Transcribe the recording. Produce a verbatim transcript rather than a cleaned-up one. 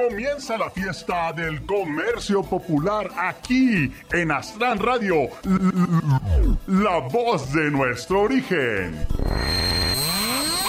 Comienza la fiesta del comercio popular aquí en Astran Radio, la voz de nuestro origen.